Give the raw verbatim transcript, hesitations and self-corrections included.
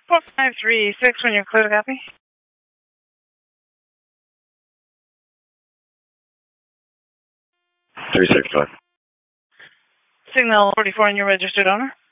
four five three six when you're clear to copy. three six five. Signal forty-four and your registered owner.